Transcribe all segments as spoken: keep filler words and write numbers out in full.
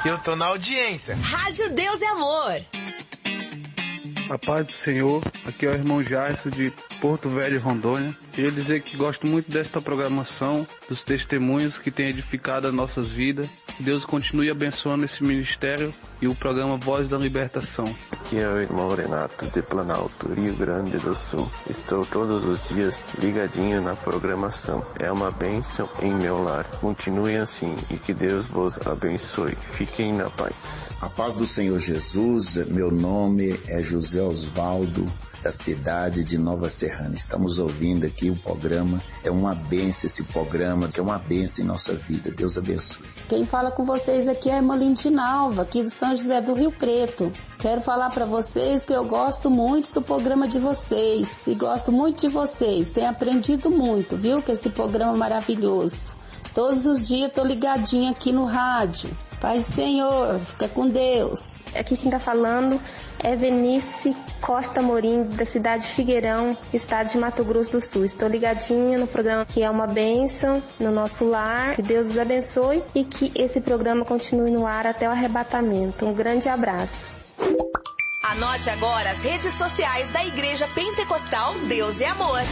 Eu tô na audiência. Rádio Deus é Amor. A paz do Senhor, aqui é o irmão Jairson de Porto Velho, Rondônia. Queria dizer que gosto muito desta programação, dos testemunhos que tem edificado as nossas vidas. Que Deus continue abençoando esse ministério e o programa Voz da Libertação. Aqui é o irmão Renato de Planalto, Rio Grande do Sul. Estou todos os dias ligadinho na programação. É uma bênção em meu lar. Continue assim e que Deus vos abençoe. Fiquem na paz. A paz do Senhor Jesus. Meu nome é José Osvaldo, da cidade de Nova Serrana. Estamos ouvindo aqui o programa. É uma bênção esse programa, que é uma bênção em nossa vida. Deus abençoe. Quem fala com vocês aqui é a irmã Lindinalva, aqui do São José do Rio Preto. Quero falar para vocês que eu gosto muito do programa de vocês e gosto muito de vocês. Tenho aprendido muito, viu? Com esse programa maravilhoso. Todos os dias tô ligadinha aqui no rádio. Paz do Senhor, fica com Deus. Aqui quem tá falando é Venice Costa Morim, da cidade de Figueirão, estado de Mato Grosso do Sul. Estou ligadinha no programa que é uma bênção no nosso lar. Que Deus os abençoe e que esse programa continue no ar até o arrebatamento. Um grande abraço. Anote agora as redes sociais da Igreja Pentecostal Deus é Amor.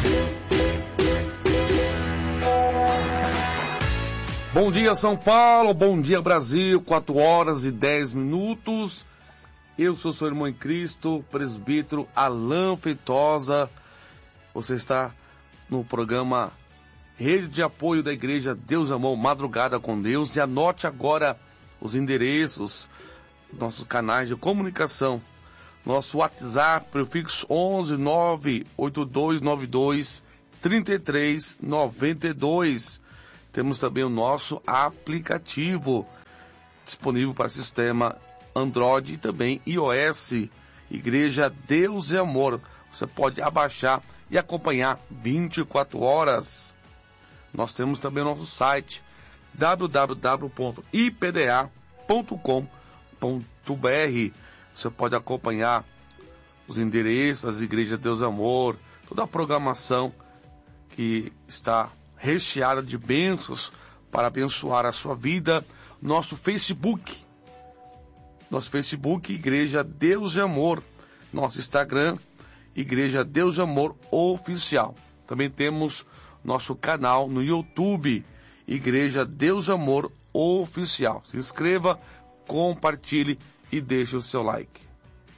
Bom dia, São Paulo, bom dia, Brasil, quatro horas e dez minutos. Eu sou seu irmão em Cristo, presbítero Alain Feitosa. Você está no programa Rede de Apoio da Igreja Deus Amor, Madrugada com Deus. E anote agora os endereços, nossos canais de comunicação. Nosso WhatsApp, prefixo onze nove oito dois nove dois três três nove dois. Temos também o nosso aplicativo disponível para sistema Android e também iOS, Igreja Deus é Amor. Você pode abaixar e acompanhar vinte e quatro horas. Nós temos também o nosso site w w w ponto i p d a ponto com ponto b r. Você pode acompanhar os endereços das Igrejas Deus é Amor, toda a programação que está recheada de bênçãos para abençoar a sua vida. Nosso Facebook, nosso Facebook, Igreja Deus é Amor. Nosso Instagram, Igreja Deus é Amor Oficial. Também temos nosso canal no YouTube, Igreja Deus é Amor Oficial. Se inscreva, compartilhe e deixe o seu like.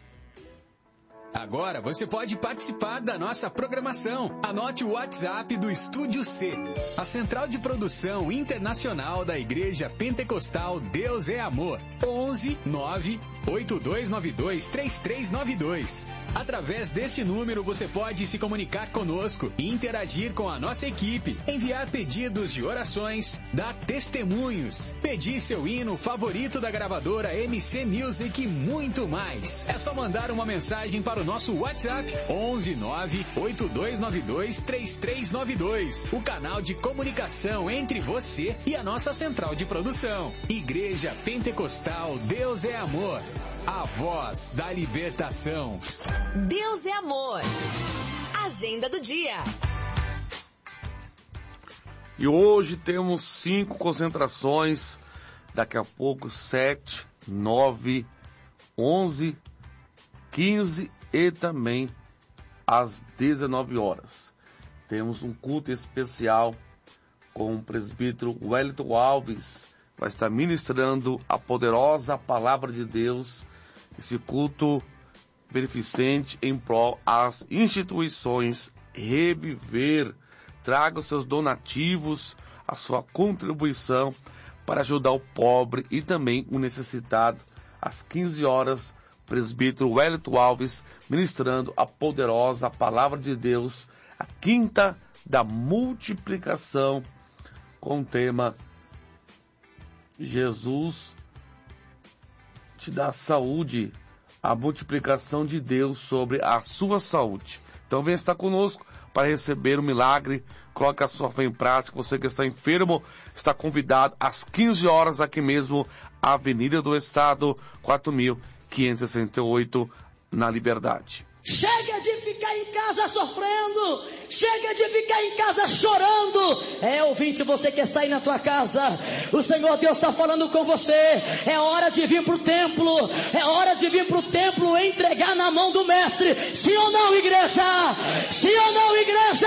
Agora você pode participar da nossa programação. Anote o WhatsApp do Estúdio C, a central de produção internacional da Igreja Pentecostal Deus é Amor. onze nove oito dois nove dois três três nove dois. Através deste número você pode se comunicar conosco e interagir com a nossa equipe, enviar pedidos de orações, dar testemunhos, pedir seu hino favorito da gravadora M C Music e muito mais. É só mandar uma mensagem para o nosso WhatsApp onze nove oito dois nove dois três três nove dois, o canal de comunicação entre você e a nossa central de produção. Igreja Pentecostal Deus é Amor, a voz da libertação. Deus é Amor. Agenda do dia. E hoje temos cinco concentrações, daqui a pouco sete, nove, onze, quinze e também às dezenove horas. Temos um culto especial com o presbítero Wellington Alves, vai estar ministrando a poderosa palavra de Deus. Esse culto beneficente em prol às instituições Reviver. Traga os seus donativos, a sua contribuição para ajudar o pobre e também o necessitado. Às quinze horas, presbítero Wellington Alves ministrando a poderosa palavra de Deus, a quinta da multiplicação, com o tema Jesus te dá saúde, a multiplicação de Deus sobre a sua saúde. Então venha estar conosco para receber o milagre. Coloque a sua fé em prática. Você que está enfermo está convidado às quinze horas aqui mesmo, Avenida do Estado, quatro mil quinhentos e sessenta e oito, na Liberdade. Chega de ficar em casa sofrendo. Chega de ficar em casa chorando. É, ouvinte, você quer sair na tua casa. O Senhor Deus está falando com você. É hora de vir para o templo. É hora de vir para o templo e entregar na mão do mestre. Sim ou não, igreja? Sim ou não, igreja?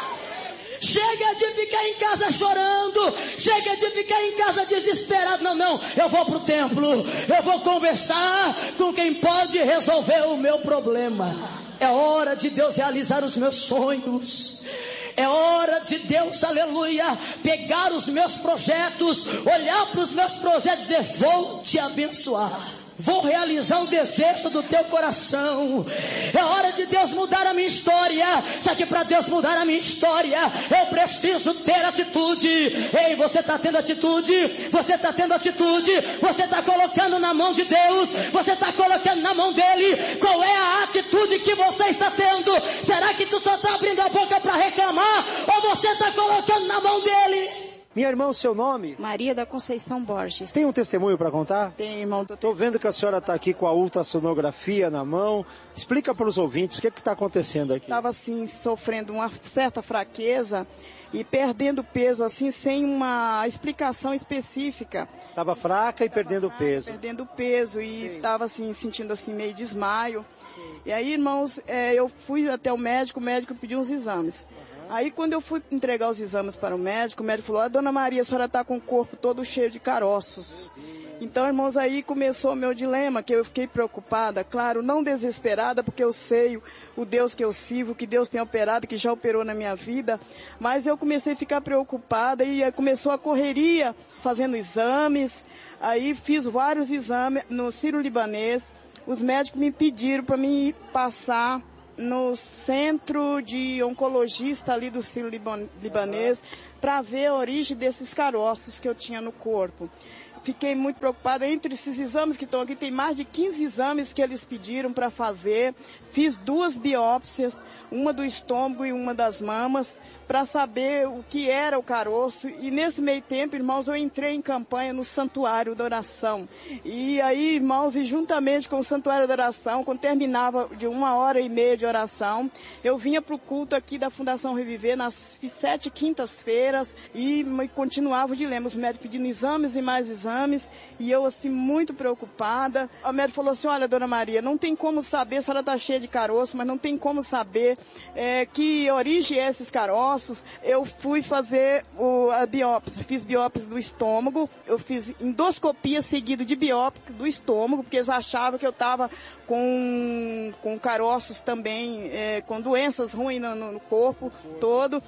Chega de ficar em casa chorando. Chega de ficar em casa desesperado. Não, não, eu vou para o templo. Eu vou conversar com quem pode resolver o meu problema. É hora de Deus realizar os meus sonhos. É hora de Deus, aleluia, pegar os meus projetos, olhar para os meus projetos e dizer: vou te abençoar. Vou realizar um desejo do teu coração. É hora de Deus mudar a minha história. Só que para Deus mudar a minha história, eu preciso ter atitude. Ei, você está tendo atitude? Você está tendo atitude? Você está colocando na mão de Deus? Você está colocando na mão dele? Qual é a atitude que você está tendo? Será que tu só está abrindo a boca para reclamar? Ou você está colocando na mão dele? Minha irmã, o seu nome? Maria da Conceição Borges. Tem um testemunho para contar? Tem, irmão. Estou vendo que a senhora está aqui com a ultrassonografia na mão. Explica para os ouvintes o que está acontecendo aqui. Estava assim, sofrendo uma certa fraqueza e perdendo peso, assim, sem uma explicação específica. Estava fraca e perdendo fraca, peso. Perdendo peso e estava assim, sentindo assim, meio desmaio. Sim. E aí, irmãos, é, eu fui até o médico, o médico pediu uns exames. Aí quando eu fui entregar os exames para o médico, o médico falou: ah, dona Maria, a senhora está com o corpo todo cheio de caroços. Então, irmãos, aí começou o meu dilema, que eu fiquei preocupada, claro, não desesperada, porque eu sei o Deus que eu sirvo, que Deus tem operado, que já operou na minha vida, mas eu comecei a ficar preocupada e aí começou a correria, fazendo exames, aí fiz vários exames no Sírio-Libanês, os médicos me pediram para mim passar no centro de oncologista ali do Sírio-Libanês para ver a origem desses caroços que eu tinha no corpo. Fiquei muito preocupada. Entre esses exames que estão aqui, tem mais de quinze exames que eles pediram para fazer. Fiz duas biópsias, uma do estômago e uma das mamas, para saber o que era o caroço. E nesse meio tempo, irmãos, eu entrei em campanha no Santuário da Oração. E aí, irmãos, e juntamente com o Santuário da Oração, quando terminava de uma hora e meia de oração, eu vinha para o culto aqui da Fundação Reviver nas sete quintas-feiras e continuava o dilema. Os médicos pedindo exames e mais exames. E eu, assim, muito preocupada. A médica falou assim: olha, dona Maria, não tem como saber, a senhora está cheia de caroço, mas não tem como saber é, que origem é esses caroços. Eu fui fazer o, a biópsia, fiz biópsia do estômago, eu fiz endoscopia seguida de biópsia do estômago, porque eles achavam que eu estava com, com caroços também, é, com doenças ruins no, no corpo todo.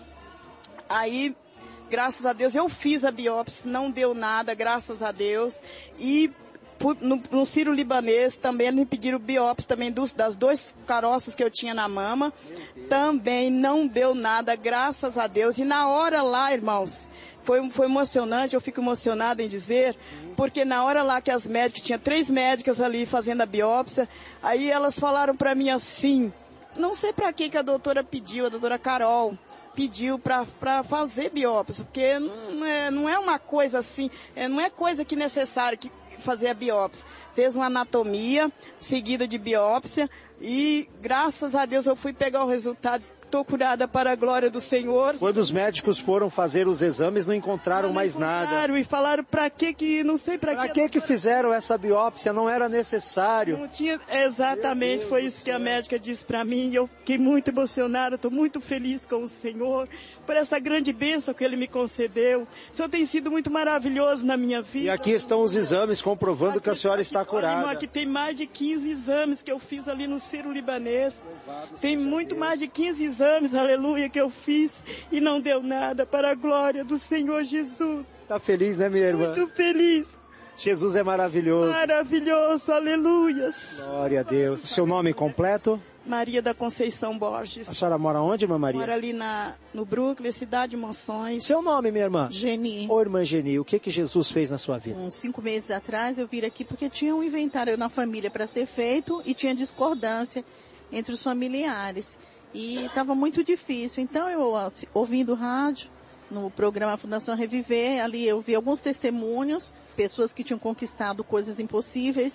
Aí, graças a Deus, eu fiz a biópsia, não deu nada, graças a Deus, e No, no Sírio-Libanês também me pediram biópsia também dos das dois caroços que eu tinha na mama. Também não deu nada, graças a Deus. E na hora lá, irmãos, foi, foi emocionante, eu fico emocionada em dizer, porque na hora lá que as médicas, tinha três médicas ali fazendo a biópsia, aí elas falaram para mim assim, não sei para que que a doutora pediu, a doutora Carol, pediu para fazer biópsia, porque não é, não é uma coisa assim, é, não é coisa que necessária que fazer a biópsia. Fez uma anatomia seguida de biópsia e graças a Deus eu fui pegar o resultado. Estou curada para a glória do Senhor. Quando os médicos foram fazer os exames, não encontraram não mais encontraram, nada. E falaram para que que, não sei para que. Para que que fizeram essa biópsia? Não era necessário. Não tinha, exatamente, foi isso que a médica disse para mim. Eu fiquei muito emocionada, estou muito feliz com o Senhor, por essa grande bênção que Ele me concedeu. O Senhor tem sido muito maravilhoso na minha vida. E aqui estão os exames comprovando aqui, que a senhora está aqui, curada. Olha, aqui tem mais de quinze exames que eu fiz ali no Sírio-Libanês. Tem muito mais de quinze exames. exames, aleluia, que eu fiz e não deu nada, para a glória do Senhor Jesus. Tá feliz, né, minha irmã? Muito feliz. Jesus é maravilhoso. Maravilhoso, aleluias. Glória a Deus. O seu nome completo? Maria da Conceição Borges. A senhora mora onde, irmã Maria? Mora ali na, no Brooklyn, Cidade de Monções. Seu nome, minha irmã? Geni. Ô, irmã Geni, o que que Jesus fez na sua vida? Uns cinco meses atrás eu vim aqui porque tinha um inventário na família para ser feito e tinha discordância entre os familiares. E estava muito difícil. Então eu, ouvindo rádio, no programa Fundação Reviver, ali eu vi alguns testemunhos, pessoas que tinham conquistado coisas impossíveis.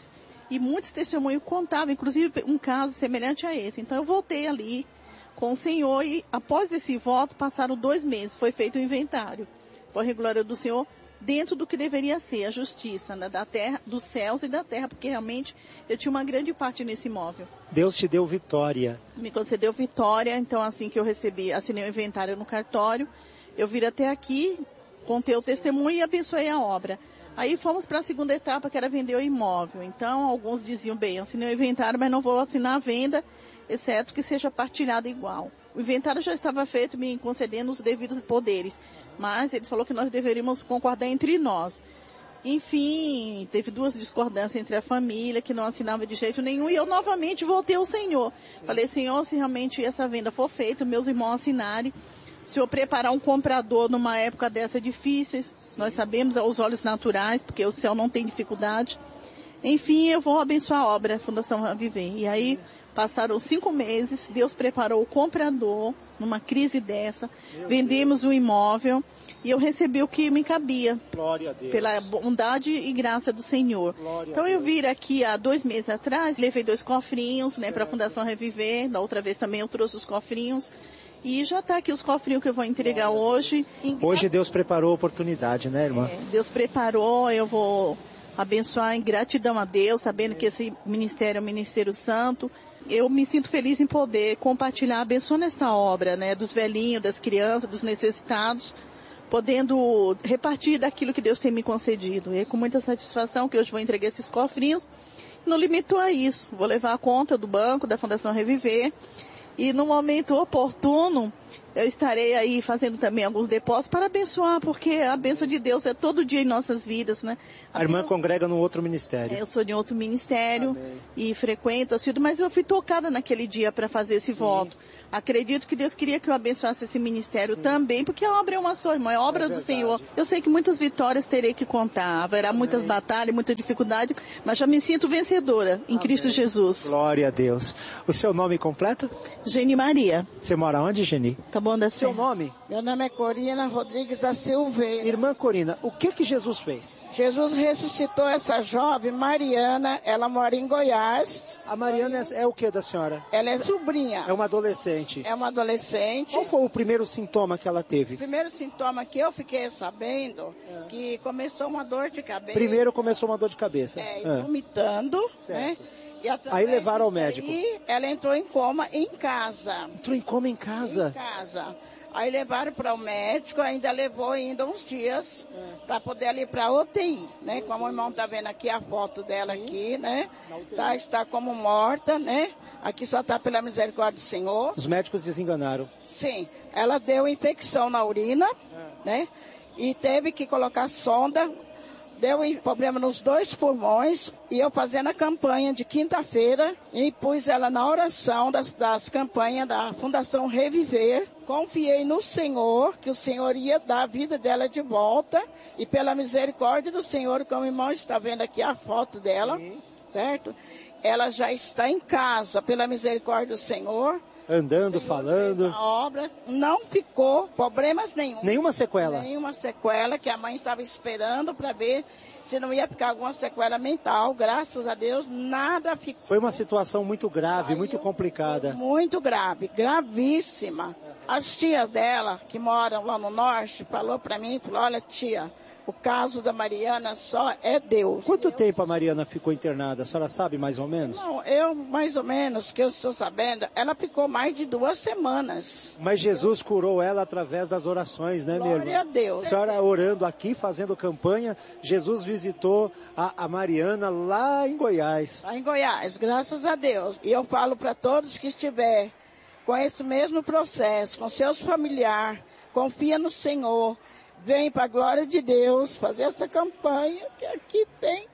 E muitos testemunhos contavam, inclusive um caso semelhante a esse. Então eu voltei ali com o Senhor e após esse voto passaram dois meses, foi feito o inventário. Por glória do Senhor, dentro do que deveria ser a justiça, né, da terra, dos céus e da terra, porque realmente eu tinha uma grande parte nesse imóvel. Deus te deu vitória. Me concedeu vitória, então assim que eu recebi, assinei o inventário no cartório, eu vim até aqui, contei o testemunho e abençoei a obra. Aí fomos para a segunda etapa, que era vender o imóvel. Então, alguns diziam, bem, assinei o inventário, mas não vou assinar a venda, exceto que seja partilhado igual. O inventário já estava feito, me concedendo os devidos poderes, mas eles falaram que nós deveríamos concordar entre nós. Enfim, teve duas discordâncias entre a família, que não assinava de jeito nenhum, e eu novamente voltei ao Senhor. Sim. Falei, Senhor, se realmente essa venda for feita, meus irmãos assinarem, o Senhor preparar um comprador numa época dessa difíceis, nós sabemos aos olhos naturais, porque o céu não tem dificuldade. Enfim, eu vou abençoar a obra, a Fundação Viver. E aí, passaram cinco meses, Deus preparou o comprador numa crise dessa, Meu vendemos Deus. o imóvel e eu recebi o que me cabia. Glória a Deus. Pela bondade e graça do Senhor. Glória então eu vim aqui há dois meses atrás, levei dois cofrinhos, né, para a Fundação Reviver, da outra vez também eu trouxe os cofrinhos. E já está aqui os cofrinhos que eu vou entregar hoje. Hoje Deus preparou a oportunidade, né, irmã? É, Deus preparou, eu vou abençoar em gratidão a Deus, sabendo que esse ministério é um ministério santo. Eu me sinto feliz em poder compartilhar, abençoando esta obra, né, dos velhinhos, das crianças, dos necessitados, podendo repartir daquilo que Deus tem me concedido. E é com muita satisfação que hoje vou entregar esses cofrinhos. Não limitou a isso, vou levar a conta do banco, da Fundação Reviver. E no momento oportuno, eu estarei aí fazendo também alguns depósitos para abençoar, porque a bênção de Deus é todo dia em nossas vidas, né? A, a irmã Deus... congrega num outro ministério. É, eu sou de outro ministério. Amém. E frequento, assido, mas eu fui tocada naquele dia para fazer esse Sim. voto. Acredito que Deus queria que eu abençoasse esse ministério Sim. também, porque a obra é uma só, irmã, é a obra é do Senhor. Eu sei que muitas vitórias terei que contar, haverá Amém. muitas batalhas, muita dificuldade, mas já me sinto vencedora em Amém. Cristo Jesus. Glória a Deus. O seu nome completo? Geni Maria. Você mora onde, Geni? Tá bom, da Seu nome? Meu nome é Corina Rodrigues da Silveira. Irmã Corina, o que que Jesus fez? Jesus ressuscitou essa jovem, Mariana, ela mora em Goiás. A Mariana é, é o que da senhora? Ela é sobrinha. É uma adolescente. É uma adolescente. Qual foi o primeiro sintoma que ela teve? O primeiro sintoma que eu fiquei sabendo, é. que começou uma dor de cabeça. Primeiro começou uma dor de cabeça. É, é. vomitando, certo. né? E aí levaram ao médico. E ela entrou em coma em casa. Entrou em coma em casa? Em casa. Aí levaram para o médico, ainda levou ainda uns dias é. para poder ali para a U T I, né? Como o irmão tá vendo aqui a foto dela Sim. aqui, né? Tá, está como morta, né? Aqui só tá pela misericórdia do Senhor. Os médicos desenganaram. Sim. Ela deu infecção na urina, é. né? E teve que colocar sonda. Deu problema nos dois pulmões e eu fazendo a campanha de quinta-feira e pus ela na oração das, das campanhas da Fundação Reviver. Confiei no Senhor, que o Senhor ia dar a vida dela de volta e pela misericórdia do Senhor, como o irmão está vendo aqui a foto dela, Sim. certo? Ela já está em casa, pela misericórdia do Senhor. Andando, falando. A obra não ficou problemas nenhum. Nenhuma sequela? Nenhuma sequela, que a mãe estava esperando para ver se não ia ficar alguma sequela mental. Graças a Deus, nada ficou. Foi uma situação muito grave, Saiu, muito complicada. Muito grave, gravíssima. As tias dela, que moram lá no norte, falou para mim, falou, olha tia, o caso da Mariana só é Deus. Quanto Deus. tempo a Mariana ficou internada? A senhora sabe mais ou menos? Não, eu mais ou menos, que eu estou sabendo, ela ficou mais de duas semanas. Mas Jesus curou ela através das orações, né, minha irmã? Glória a Deus. A senhora orando aqui, fazendo campanha, Jesus visitou a, a Mariana lá em Goiás. Lá em Goiás, graças a Deus. E eu falo para todos que estiver com esse mesmo processo, com seus familiares, confia no Senhor. Vem para a glória de Deus fazer essa campanha, que aqui tem,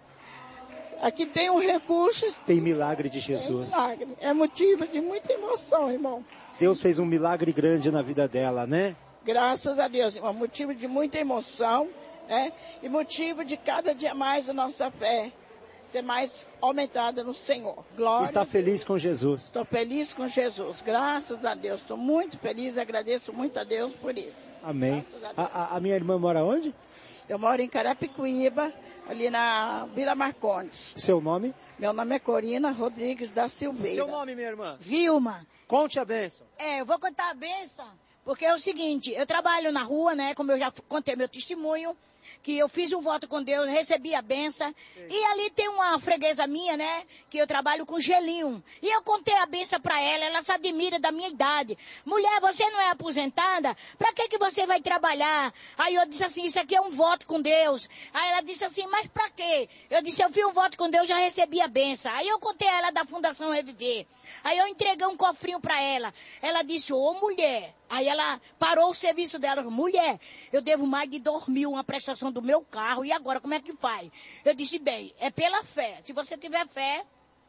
aqui tem um recurso. Tem milagre de Jesus. Tem milagre. É motivo de muita emoção, irmão. Deus fez um milagre grande na vida dela, né? Graças a Deus, irmão. Motivo de muita emoção, né? E motivo de cada dia mais a nossa fé ser mais aumentada no Senhor. Glória. Está feliz com Jesus. Estou feliz com Jesus. Graças a Deus. Estou muito feliz e agradeço muito a Deus por isso. Amém. A, a, a minha irmã mora onde? Eu moro em Carapicuíba, ali na Vila Marcondes. Seu nome? Meu nome é Corina Rodrigues da Silveira. Seu nome, minha irmã? Vilma. Conte a bênção. É, eu vou contar a bênção, porque é o seguinte, eu trabalho na rua, né, como eu já contei meu testemunho, que eu fiz um voto com Deus, recebi a benção. E ali tem uma freguesa minha, né, que eu trabalho com gelinho. E eu contei a benção pra ela, ela se admira da minha idade. Mulher, você não é aposentada? Pra que que você vai trabalhar? Aí eu disse assim, isso aqui é um voto com Deus. Aí ela disse assim, mas pra quê? Eu disse, eu fiz um voto com Deus, já recebi a benção. Aí eu contei a ela da Fundação Reviver. Aí eu entreguei um cofrinho pra ela. Ela disse, ô mulher. Aí ela parou o serviço dela. Mulher, eu devo mais de dois mil uma prestação do meu carro. E agora, como é que faz? Eu disse, bem, é pela fé. Se você tiver fé,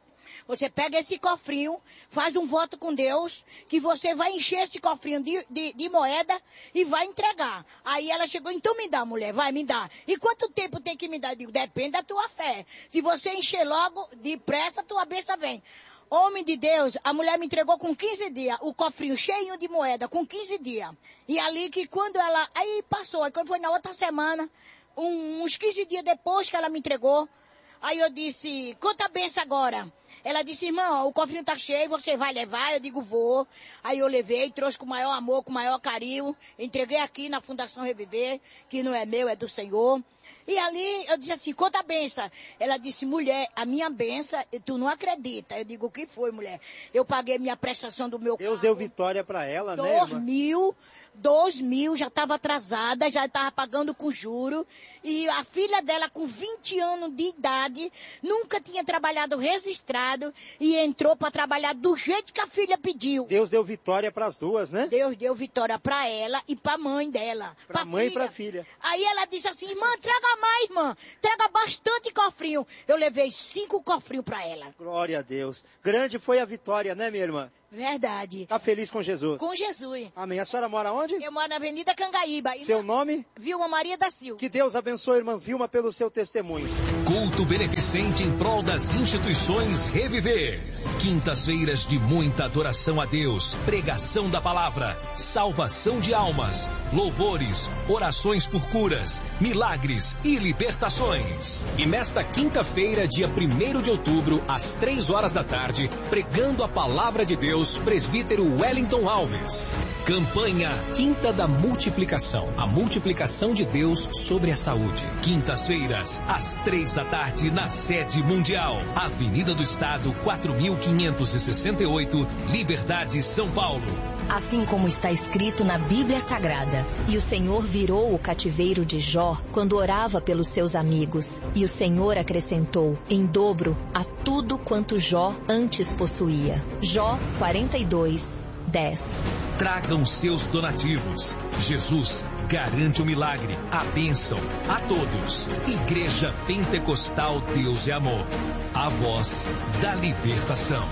você pega esse cofrinho, faz um voto com Deus, que você vai encher esse cofrinho de, de, de moeda e vai entregar. Aí ela chegou, então me dá, mulher, vai, me dá. E quanto tempo tem que me dar? Eu digo, depende da tua fé. Se você encher logo, depressa, tua bênção vem. Homem de Deus, a mulher me entregou com quinze dias, o cofrinho cheio de moeda, com quinze dias. E ali que quando ela, aí passou, aí quando foi na outra semana, um, uns quinze dias depois que ela me entregou, aí eu disse, conta a benção agora. Ela disse, irmão, o cofrinho tá cheio, você vai levar? Eu digo, vou. Aí eu levei, trouxe com o maior amor, com o maior carinho, entreguei aqui na Fundação Reviver, que não é meu, é do Senhor. E ali eu disse assim, conta a benção. Ela disse, mulher, a minha benção, tu não acredita. Eu digo, o que foi, mulher? Eu paguei minha prestação do meu Deus carro. deu vitória para ela, né, Dois irmã? mil, dois mil, já estava atrasada, já estava pagando com juro. E a filha dela, com vinte anos de idade, nunca tinha trabalhado registrado e entrou para trabalhar do jeito que a filha pediu. Deus deu vitória para as duas, né? Deus deu vitória para ela e para a mãe dela. Para a mãe e para a filha. Aí ela disse assim, irmã, traga mais, irmã. Traga bastante cofrinho. Eu levei cinco cofrinhos para ela. Glória a Deus. Grande foi a vitória, né, minha irmã? Verdade. Tá feliz com Jesus? Com Jesus. Amém. A senhora mora onde? Eu moro na Avenida Cangaíba. Seu nome? Vilma Maria da Silva. Que Deus abençoe a irmã Vilma pelo seu testemunho. Culto beneficente em prol das instituições Reviver. Quintas-feiras de muita adoração a Deus, pregação da palavra, salvação de almas, louvores, orações por curas, milagres e libertações. E nesta quinta-feira, dia primeiro de outubro, às três horas da tarde, pregando a palavra de Deus, presbítero Wellington Alves. Campanha Quinta da Multiplicação. A multiplicação de Deus sobre a saúde. Quintas-feiras, às três da tarde, na sede mundial. Avenida do Estado, quatro mil quinhentos e sessenta e oito, Liberdade, São Paulo. Assim como está escrito na Bíblia Sagrada, e o Senhor virou o cativeiro de Jó quando orava pelos seus amigos, e o Senhor acrescentou em dobro a tudo quanto Jó antes possuía. Jó quarenta e dois, dez. Tragam seus donativos. Jesus garante o milagre, a bênção a todos. Igreja Pentecostal Deus é Amor. A voz da libertação.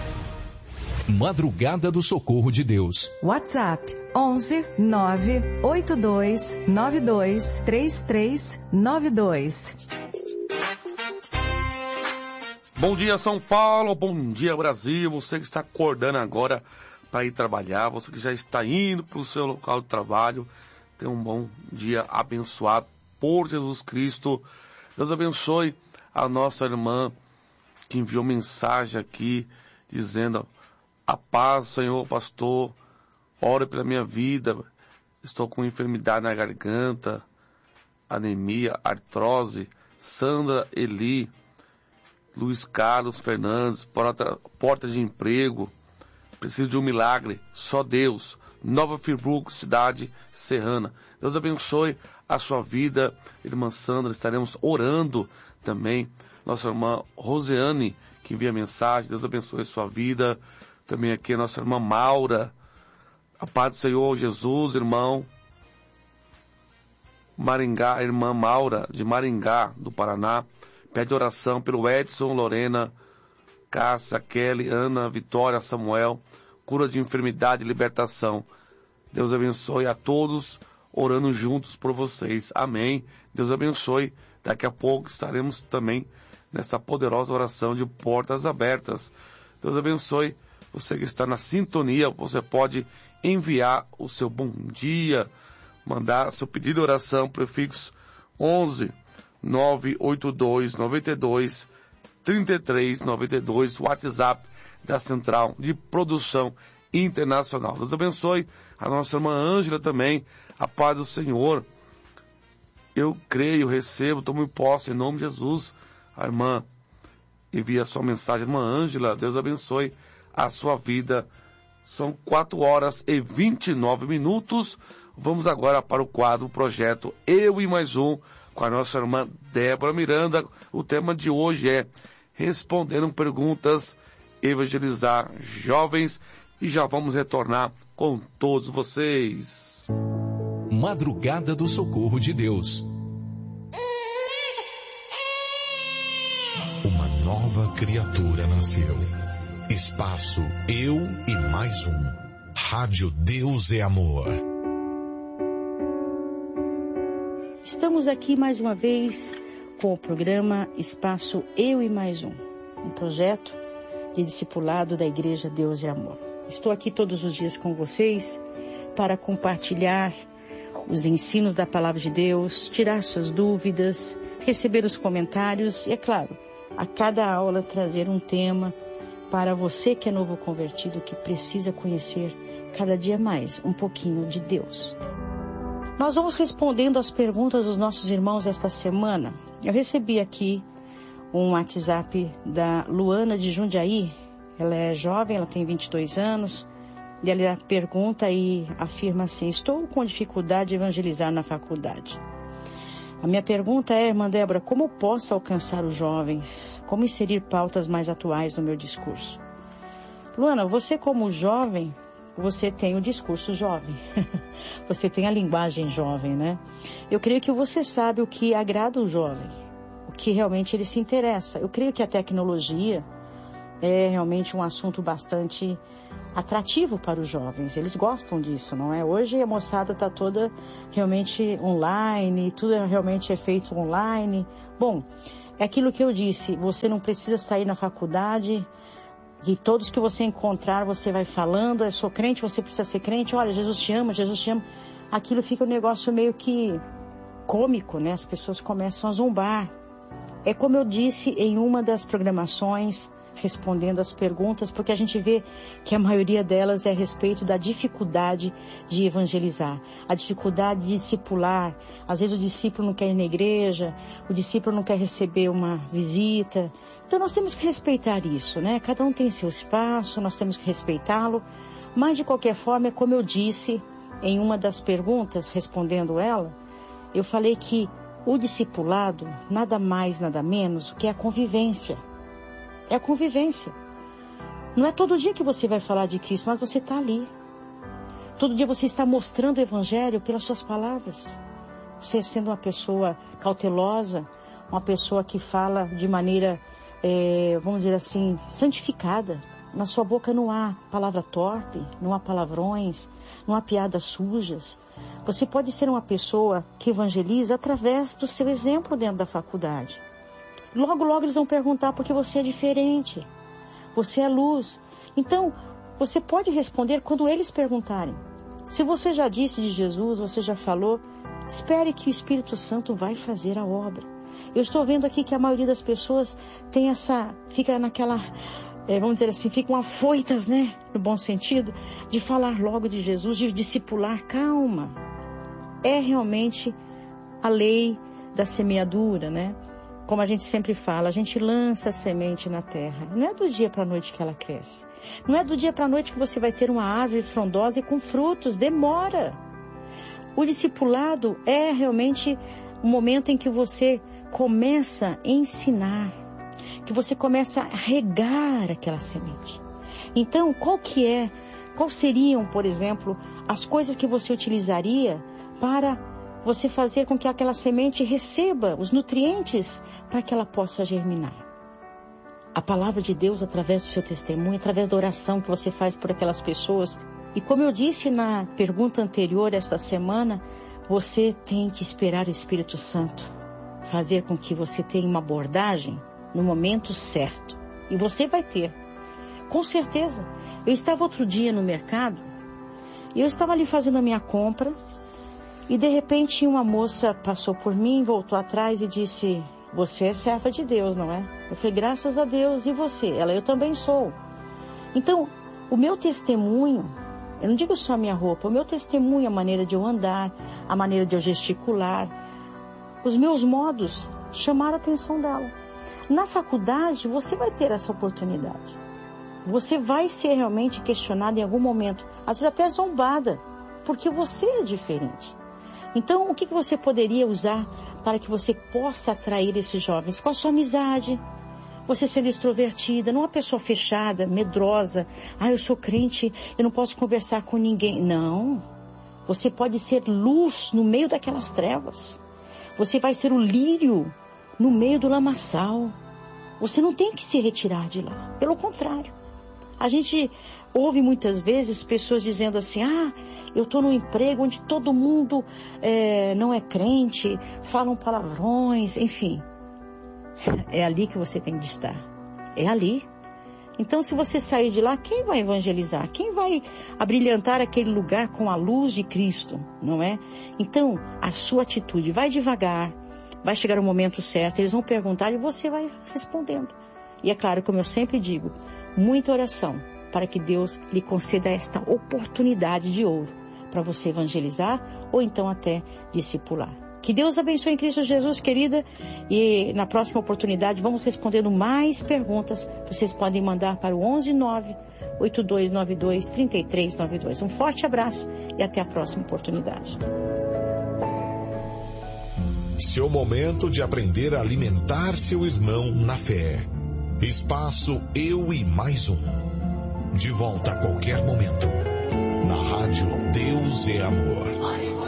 Madrugada do Socorro de Deus. WhatsApp onze nove oito dois nove dois três três nove dois. Bom dia, São Paulo. Bom dia, Brasil. Você que está acordando agora para ir trabalhar, você que já está indo para o seu local de trabalho, tenha um bom dia abençoado por Jesus Cristo. Deus abençoe a nossa irmã que enviou mensagem aqui dizendo: a paz, Senhor, pastor, ore pela minha vida, estou com enfermidade na garganta, anemia, artrose. Sandra Eli, Luiz Carlos Fernandes, porta, porta de emprego, preciso de um milagre, só Deus. Nova Friburgo, cidade serrana. Deus abençoe a sua vida, irmã Sandra. Estaremos orando também. Nossa irmã Rosiane, que envia mensagem, Deus abençoe a sua vida. Também aqui a nossa irmã Maura. A paz do Senhor Jesus, irmão. Maringá, irmã Maura, de Maringá, do Paraná. Pede oração pelo Edson, Lorena, Cássia, Kelly, Ana, Vitória, Samuel. Cura de enfermidade e libertação. Deus abençoe a todos, orando juntos por vocês. Amém. Deus abençoe. Daqui a pouco estaremos também nesta poderosa oração de portas abertas. Deus abençoe. Você que está na sintonia, você pode enviar o seu bom dia, mandar seu pedido de oração, prefixo onze nove oito dois nove dois três três nove dois, WhatsApp da Central de Produção Internacional. Deus abençoe a nossa irmã Ângela também, a paz do Senhor. Eu creio, recebo, tomo posse em nome de Jesus. A irmã envia sua mensagem, irmã Ângela, Deus abençoe a sua vida. São quatro horas e vinte e nove minutos. Vamos agora para o quadro Projeto Eu e Mais Um, com a nossa irmã Débora Miranda. O tema de hoje é Respondendo Perguntas, Evangelizar Jovens. E já vamos retornar com todos vocês. Madrugada do Socorro de Deus. Uma nova criatura nasceu. Espaço Eu e Mais Um. Rádio Deus é Amor. Estamos aqui mais uma vez com o programa Espaço Eu e Mais Um. Um projeto de discipulado da Igreja Deus é Amor. Estou aqui todos os dias com vocês para compartilhar os ensinos da Palavra de Deus, tirar suas dúvidas, receber os comentários e, é claro, a cada aula trazer um tema para você que é novo convertido, que precisa conhecer cada dia mais um pouquinho de Deus. Nós vamos respondendo as perguntas dos nossos irmãos esta semana. Eu recebi aqui um WhatsApp da Luana de Jundiaí. Ela é jovem, ela tem vinte e dois anos, e ela pergunta e afirma assim: estou com dificuldade de evangelizar na faculdade. A minha pergunta é, irmã Débora, como posso alcançar os jovens? Como inserir pautas mais atuais no meu discurso? Luana, você como jovem, você tem o discurso jovem. Você tem a linguagem jovem, né? Eu creio que você sabe o que agrada o jovem, o que realmente ele se interessa. Eu creio que a tecnologia é realmente um assunto bastante atrativo para os jovens. Eles gostam disso, não é? Hoje a moçada está toda realmente online, tudo realmente é feito online. Bom, é aquilo que eu disse, você não precisa sair na faculdade, de todos que você encontrar, você vai falando, eu sou crente, você precisa ser crente, olha, Jesus te ama, Jesus te ama. Aquilo fica um negócio meio que cômico, né? As pessoas começam a zombar. É como eu disse em uma das programações, respondendo as perguntas, porque a gente vê que a maioria delas é a respeito da dificuldade de evangelizar, a dificuldade de discipular. Às vezes o discípulo não quer ir na igreja, o discípulo não quer receber uma visita. Então nós temos que respeitar isso, né? Cada um tem seu espaço, nós temos que respeitá-lo, mas de qualquer forma, é como eu disse em uma das perguntas, respondendo ela, eu falei que o discipulado, nada mais, nada menos, que é a convivência. É a convivência. Não é todo dia que você vai falar de Cristo, mas você está ali. Todo dia você está mostrando o Evangelho pelas suas palavras. Você sendo uma pessoa cautelosa, uma pessoa que fala de maneira, é, vamos dizer assim, santificada. Na sua boca não há palavra torpe, não há palavrões, não há piadas sujas. Você pode ser uma pessoa que evangeliza através do seu exemplo dentro da faculdade. Logo, logo eles vão perguntar porque você é diferente. Você é luz. Então, você pode responder quando eles perguntarem. Se você já disse de Jesus, você já falou, espere que o Espírito Santo vai fazer a obra. Eu estou vendo aqui que a maioria das pessoas tem essa, fica naquela, é, vamos dizer assim, ficam afoitas, né? No bom sentido, de falar logo de Jesus, de discipular. Calma. É realmente a lei da semeadura, né? Como a gente sempre fala, a gente lança a semente na terra. Não é do dia para a noite que ela cresce. Não é do dia para a noite que você vai ter uma árvore frondosa e com frutos. Demora. O discipulado é realmente o momento em que você começa a ensinar, que você começa a regar aquela semente. Então, qual que é, quais seriam, por exemplo, as coisas que você utilizaria para você fazer com que aquela semente receba os nutrientes para que ela possa germinar? A palavra de Deus através do seu testemunho, através da oração que você faz por aquelas pessoas. E como eu disse na pergunta anterior esta semana, você tem que esperar o Espírito Santo fazer com que você tenha uma abordagem no momento certo. E você vai ter. Com certeza. Eu estava outro dia no mercado e eu estava ali fazendo a minha compra E de repente uma moça passou por mim, voltou atrás e disse: você é serva de Deus, não é? Eu falei: graças a Deus. E você? Ela: eu também sou. Então, o meu testemunho, eu não digo só a minha roupa, o meu testemunho, a maneira de eu andar, a maneira de eu gesticular, os meus modos chamaram a atenção dela. Na faculdade, você vai ter essa oportunidade. Você vai ser realmente questionada em algum momento, às vezes até zombada, porque você é diferente. Então, o que você poderia usar para que você possa atrair esses jovens? Com a sua amizade, você sendo extrovertida, não uma pessoa fechada, medrosa. Ah, eu sou crente, eu não posso conversar com ninguém. Não, você pode ser luz no meio daquelas trevas. Você vai ser o lírio no meio do lamaçal. Você não tem que se retirar de lá, pelo contrário. A gente ouve muitas vezes pessoas dizendo assim: ah, eu estou num emprego onde todo mundo é, não é crente, falam palavrões, enfim. É ali que você tem de estar. É ali. Então, se você sair de lá, quem vai evangelizar? Quem vai abrilhantar aquele lugar com a luz de Cristo, não é? Então, a sua atitude, vai devagar, vai chegar o momento certo, eles vão perguntar e você vai respondendo. E é claro, como eu sempre digo, muita oração para que Deus lhe conceda esta oportunidade de ouro para você evangelizar ou então até discipular. Que Deus abençoe em Cristo Jesus, querida, e na próxima oportunidade vamos respondendo mais perguntas. Vocês podem mandar para o onze nove oito dois nove dois três três nove dois. Um forte abraço e até a próxima oportunidade. Seu momento de aprender a alimentar seu irmão na fé. Espaço Eu e Mais Um. De volta a qualquer momento. Na rádio Deus é Amor.